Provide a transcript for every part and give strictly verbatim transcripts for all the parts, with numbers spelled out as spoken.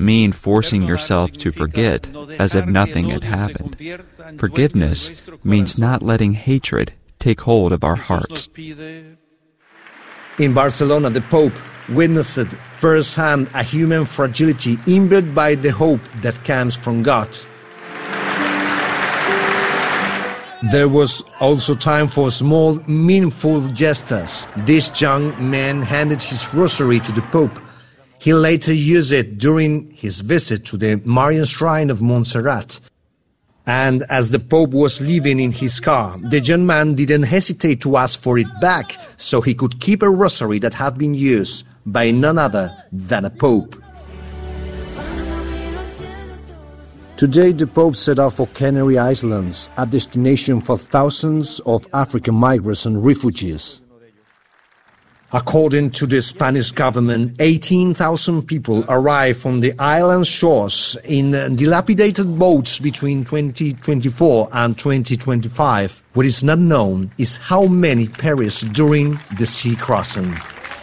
mean forcing yourself to forget as if nothing had happened. Forgiveness means not letting hatred take hold of our hearts. In Barcelona, the Pope witnessed firsthand a human fragility imbued by the hope that comes from God. There was also time for small, meaningful gestures. This young man handed his rosary to the Pope. He later used it during his visit to the Marian Shrine of Montserrat. And as the Pope was leaving in his car, the young man didn't hesitate to ask for it back so he could keep a rosary that had been used by none other than a Pope. Today, the Pope set out for Canary Islands, a destination for thousands of African migrants and refugees. According to the Spanish government, eighteen thousand people arrived on the island shores in dilapidated boats between twenty twenty-four and twenty twenty-five. What is not known is how many perished during the sea crossing.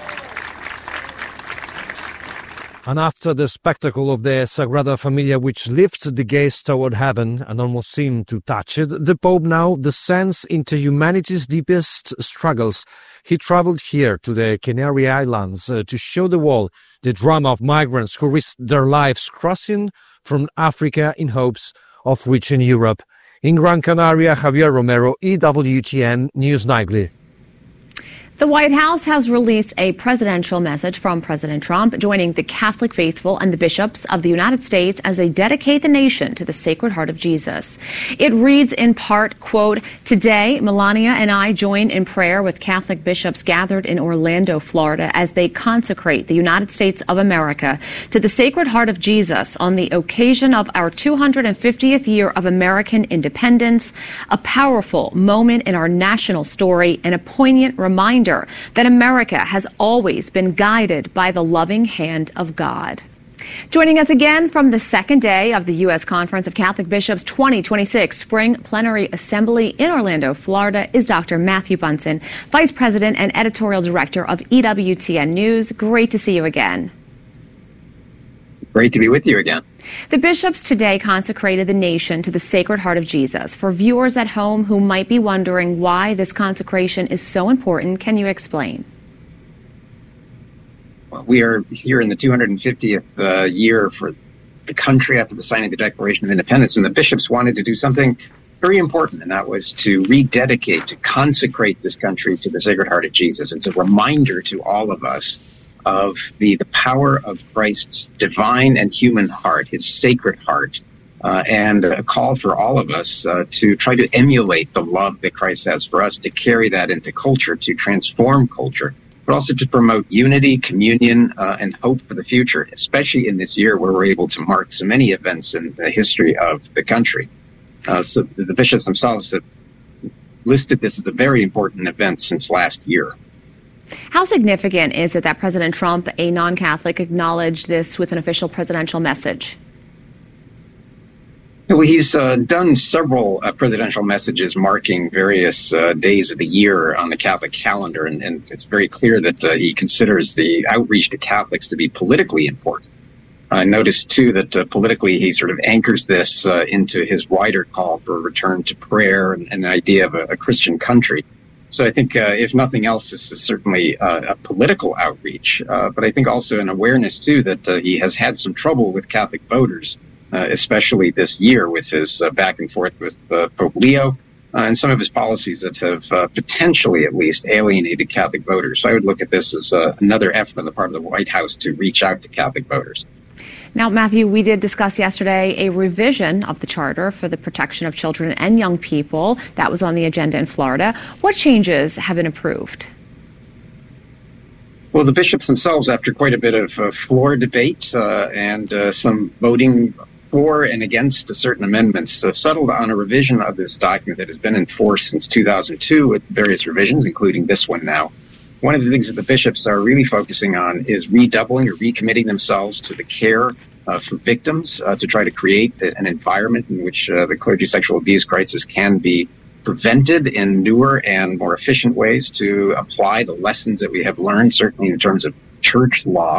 And after the spectacle of the Sagrada Familia, which lifts the gaze toward heaven and almost seemed to touch it, the Pope now descends into humanity's deepest struggles. He traveled here to the Canary Islands uh, to show the world the drama of migrants who risked their lives crossing from Africa in hopes of reaching Europe. In Gran Canaria, Javier Romero, E W T N News Nightly. The White House has released a presidential message from President Trump, joining the Catholic faithful and the bishops of the United States as they dedicate the nation to the Sacred Heart of Jesus. It reads in part, quote, "Today, Melania and I join in prayer with Catholic bishops gathered in Orlando, Florida, as they consecrate the United States of America to the Sacred Heart of Jesus on the occasion of our two hundred fiftieth year of American independence, a powerful moment in our national story and a poignant reminder that America has always been guided by the loving hand of God." Joining us again from the second day of the U S Conference of Catholic Bishops twenty twenty-six Spring Plenary Assembly in Orlando, Florida, is Doctor Matthew Bunson, Vice President and Editorial Director of E W T N News. Great to see you again. Great to be with you again. The bishops today consecrated the nation to the Sacred Heart of Jesus. For viewers at home who might be wondering why this consecration is so important, can you explain? Well, we are here in the two hundred fiftieth uh, year for the country after the signing of the Declaration of Independence, and the bishops wanted to do something very important, and that was to rededicate, to consecrate this country to the Sacred Heart of Jesus. It's a reminder to all of us of the, the power of Christ's divine and human heart, his sacred heart, uh, and a call for all of us uh, to try to emulate the love that Christ has for us, to carry that into culture, to transform culture, but also to promote unity, communion, uh, and hope for the future, especially in this year where we're able to mark so many events in the history of the country. Uh, so the bishops themselves have listed this as a very important event since last year. How significant is it that President Trump, a non-Catholic, acknowledged this with an official presidential message? Well, he's uh, done several uh, presidential messages marking various uh, days of the year on the Catholic calendar, and, and it's very clear that uh, he considers the outreach to Catholics to be politically important. I noticed, too, that uh, politically he sort of anchors this uh, into his wider call for a return to prayer and, and an idea of a, a Christian country. So I think, uh, if nothing else, this is certainly uh, a political outreach, uh, but I think also an awareness, too, that uh, he has had some trouble with Catholic voters, uh, especially this year with his uh, back and forth with uh, Pope Leo uh, and some of his policies that have uh, potentially, at least, alienated Catholic voters. So I would look at this as uh, another effort on the part of the White House to reach out to Catholic voters. Now, Matthew, we did discuss yesterday a revision of the Charter for the Protection of Children and Young People. That was on the agenda in Florida. What changes have been approved? Well, the bishops themselves, after quite a bit of uh, floor debate uh, and uh, some voting for and against certain amendments, uh, settled on a revision of this document that has been in force since two thousand two with various revisions, including this one now. One of the things that the bishops are really focusing on is redoubling or recommitting themselves to the care uh, for victims, uh, to try to create an environment in which uh, the clergy sexual abuse crisis can be prevented in newer and more efficient ways, to apply the lessons that we have learned, certainly in terms of church law,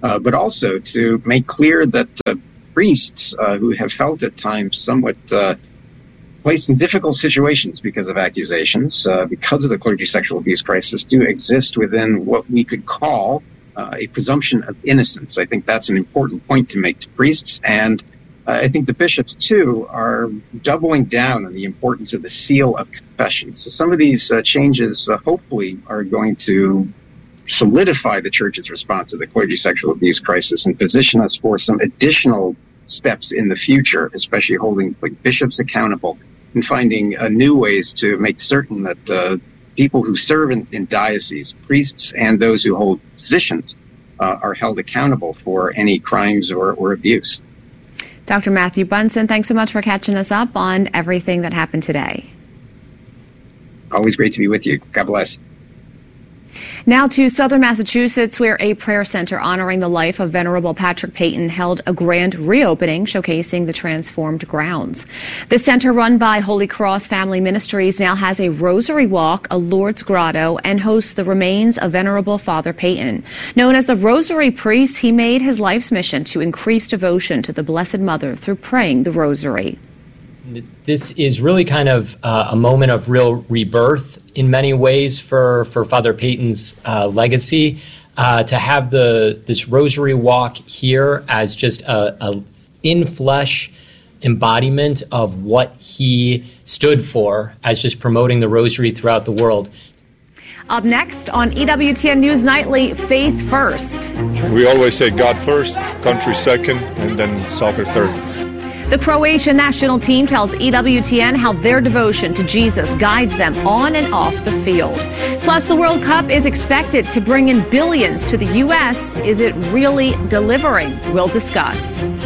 uh, but also to make clear that uh, priests uh, who have felt at times somewhat uh, placed in difficult situations because of accusations, uh, because of the clergy sexual abuse crisis, do exist within what we could call uh, a presumption of innocence. I think that's an important point to make to priests, and uh, I think the bishops, too, are doubling down on the importance of the seal of confession. So some of these uh, changes, uh, hopefully, are going to solidify the Church's response to the clergy sexual abuse crisis and position us for some additional steps in the future, especially holding like, bishops accountable and finding uh, new ways to make certain that uh, people who serve in, in dioceses, priests and those who hold positions, uh, are held accountable for any crimes or, or abuse. Doctor Matthew Bunson, thanks so much for catching us up on everything that happened today. Always great to be with you. God bless. Now to Southern Massachusetts, where a prayer center honoring the life of Venerable Patrick Peyton held a grand reopening showcasing the transformed grounds. The center, run by Holy Cross Family Ministries, now has a rosary walk, a Lourdes grotto, and hosts the remains of Venerable Father Peyton. Known as the Rosary Priest, he made his life's mission to increase devotion to the Blessed Mother through praying the Rosary. This is really kind of uh, a moment of real rebirth in many ways for, for Father Peyton's uh, legacy. Uh, to have the this Rosary Walk here as just a, a in-flesh embodiment of what he stood for, as just promoting the Rosary throughout the world. Up next on E W T N News Nightly, Faith First. We always say God first, country second, and then soccer third. The Croatian national team tells E W T N how their devotion to Jesus guides them on and off the field. Plus, the World Cup is expected to bring in billions to the U S. Is it really delivering? We'll discuss.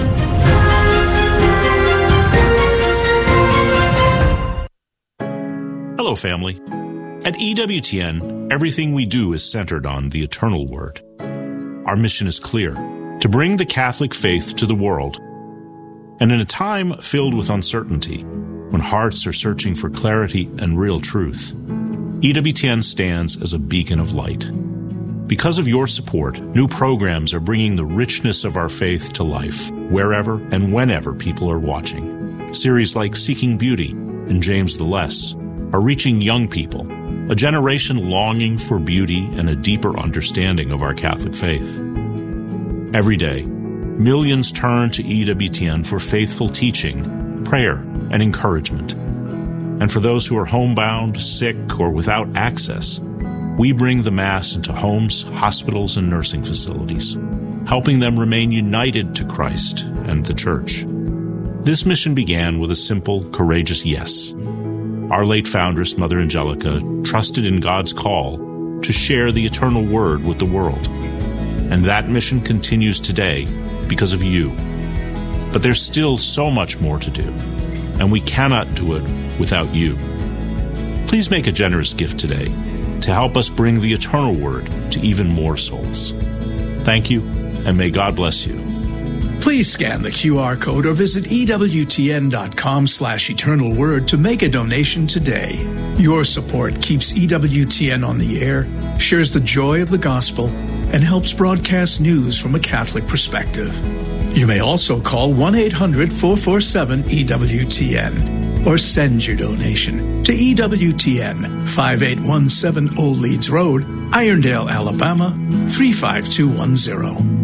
Hello, family. At E W T N, everything we do is centered on the eternal Word. Our mission is clear: to bring the Catholic faith to the world. And in a time filled with uncertainty, when hearts are searching for clarity and real truth, E W T N stands as a beacon of light. Because of your support, new programs are bringing the richness of our faith to life, wherever and whenever people are watching. Series like Seeking Beauty and James the Less are reaching young people, a generation longing for beauty and a deeper understanding of our Catholic faith. Every day, millions turn to E W T N for faithful teaching, prayer, and encouragement. And for those who are homebound, sick, or without access, we bring the Mass into homes, hospitals, and nursing facilities, helping them remain united to Christ and the Church. This mission began with a simple, courageous yes. Our late foundress, Mother Angelica, trusted in God's call to share the eternal Word with the world. And that mission continues today because of you. But there's still so much more to do, and we cannot do it without you. Please make a generous gift today to help us bring the eternal Word to even more souls. Thank you, and may God bless you. Please scan the Q R code or visit ewtn.com slash eternal word to make a donation today. Your support keeps E W T N on the air, shares the joy of the gospel, and helps broadcast news from a Catholic perspective. You may also call one eight hundred four four seven E W T N or send your donation to E W T N, five eight one seven Old Leeds Road, Irondale, Alabama, three five two one zero.